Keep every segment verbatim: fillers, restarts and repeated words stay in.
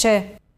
Vogošće.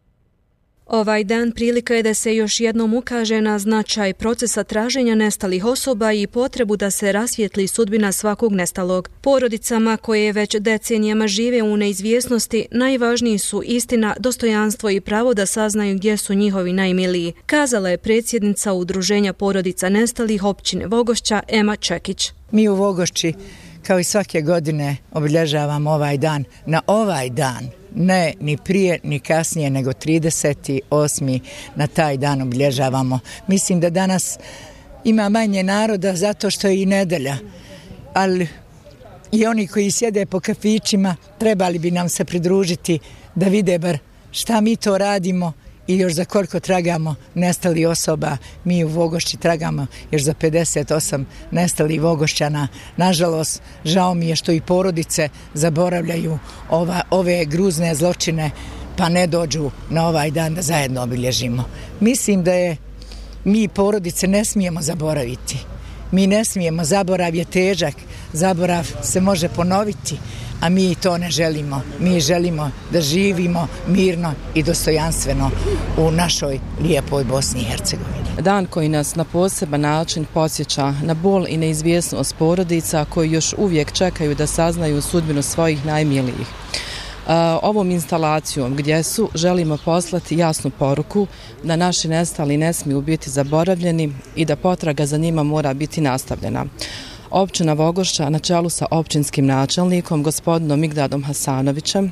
Ovaj dan prilika je da se još jednom ukaže na značaj procesa traženja nestalih osoba i potrebu da se rasvijetli sudbina svakog nestalog. Porodicama koje već decenijama žive u neizvjesnosti najvažniji su istina, dostojanstvo i pravo da saznaju gdje su njihovi najmiliji, kazala je predsjednica Udruženja porodica nestalih općine Vogošća Ema Čekić. Mi u Vogošći kao i svake godine obilježavamo ovaj dan na ovaj dan. Ne, ni prije, ni kasnije, nego trideset osmi na taj dan obilježavamo. Mislim da danas ima manje naroda zato što je i nedelja, ali i oni koji sjede po kafićima trebali bi nam se pridružiti da vide bar šta mi to radimo i još za koliko tragamo nestali osoba. Mi u Vogošći tragamo još za pedeset osam nestalih Vogošćana. Nažalost, žao mi je što i porodice zaboravljaju ova, ove gruzne zločine pa ne dođu na ovaj dan da zajedno obilježimo. Mislim da je mi porodice ne smijemo zaboraviti. Mi ne smijemo, zaborav je težak, zaborav se može ponoviti, a mi to ne želimo. Mi želimo da živimo mirno i dostojanstveno u našoj lijepoj Bosni i Hercegovini. Dan koji nas na poseban način podsjeća na bol i neizvjesnost porodica koji još uvijek čekaju da saznaju sudbinu svojih najmilijih. Ovom instalacijom gdje su želimo poslati jasnu poruku da naši nestali ne smiju biti zaboravljeni i da potraga za njima mora biti nastavljena. Općina Vogošća na čelu sa općinskim načelnikom gospodinom Migdadom Hasanovićem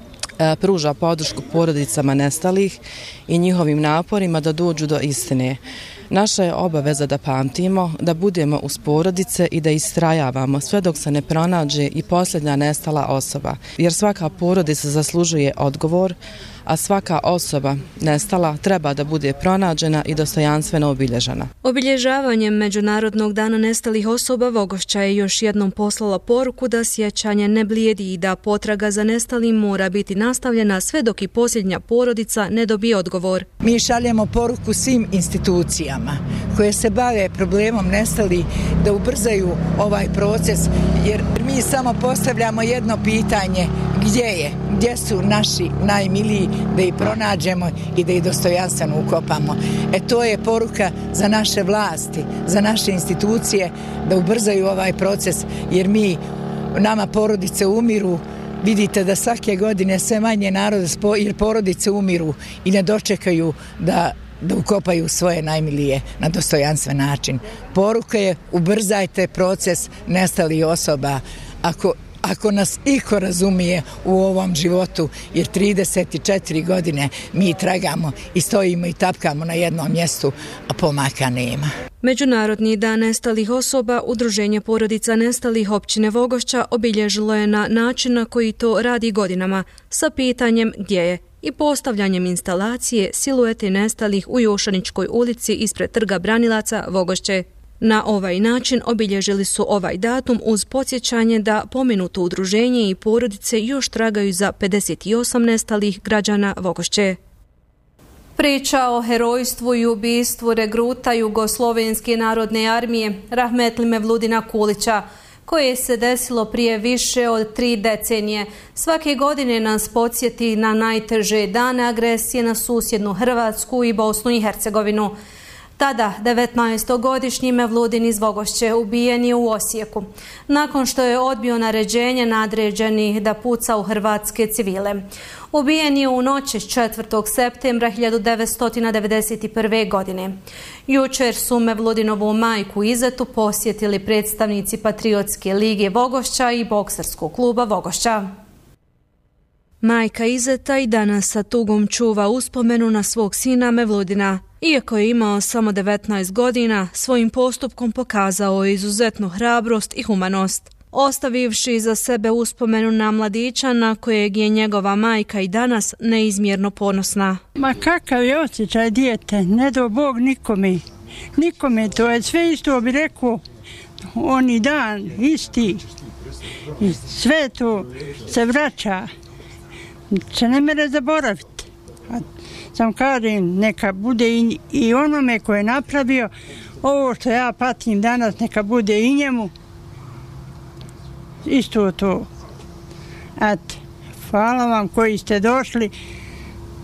pruža podršku porodicama nestalih i njihovim naporima da dođu do istine. Naša je obaveza da pamtimo, da budemo uz porodice i da istrajavamo sve dok se ne pronađe i posljednja nestala osoba, jer svaka porodica zaslužuje odgovor, a svaka osoba nestala treba da bude pronađena i dostojanstveno obilježena. Obilježavanjem Međunarodnog dana nestalih osoba Vogošća je još jednom poslala poruku da sjećanje ne blijedi i da potraga za nestalim mora biti nastavljena sve dok i posljednja porodica ne dobije odgovor. Mi šaljemo poruku svim institucijama koje se bave problemom nestalih da ubrzaju ovaj proces, jer mi samo postavljamo jedno pitanje: gdje je, gdje su naši najmiliji, da ih pronađemo i da ih dostojanstveno ukopamo. E to je poruka za naše vlasti, za naše institucije da ubrzaju ovaj proces, jer mi, nama porodice umiru. Vidite da svake godine sve manje naroda, jer porodice umiru i ne dočekaju da da ukopaju svoje najmilije na dostojanstven način. Poruka je: ubrzajte proces nestalih osoba. Ako Ako nas iko razumije u ovom životu, jer trideset četiri godine mi tragamo i stojimo i tapkamo na jednom mjestu, a pomaka nema. Međunarodni dan nestalih osoba Udruženje porodica nestalih općine Vogošća obilježilo je na način na koji to radi godinama, sa pitanjem gdje je i postavljanjem instalacije siluete nestalih u Jošaničkoj ulici ispred Trga Branilaca Vogošće. Na ovaj način obilježili su ovaj datum uz podsjećanje da pomenuto udruženje i porodice još tragaju za pedeset osam nestalih građana Vogošće. Priča o herojstvu i ubistvu regruta Jugoslovenske narodne armije Rahmetli Mevludina Kulića, koje se desilo prije više od tri decenije, svake godine nas podsjeti na najteže dane agresije na susjednu Hrvatsku i Bosnu i Hercegovinu. Tada, devetnaestogodišnji Mevludin iz Vogošće ubijen je u Osijeku, nakon što je odbio naređenje nadređenih da puca u hrvatske civile. Ubijen je u noći četvrtog septembra hiljadu devetsto devedeset prve. godine. Jučer su Mevludinovu majku Izetu posjetili predstavnici Patriotske lige Vogošća i bokserskog kluba Vogošća. Majka Izeta i danas sa tugom čuva uspomenu na svog sina Mevludina. Iako je imao samo devetnaest godina, svojim postupkom pokazao je izuzetnu hrabrost i humanost, ostavivši za sebe uspomenu na mladića na kojeg je njegova majka i danas neizmjerno ponosna. Ma kakav je osjećaj dijete, ne do Bog nikome. Nikome, to je sve isto, bi rekao, oni dan, isti. I sve to se vraća, se ne mere zaboraviti. Sam kažem, neka bude i, i onome koje je napravio, ovo što ja patim danas, neka bude i njemu. Isto to. Eto, hvala vam koji ste došli.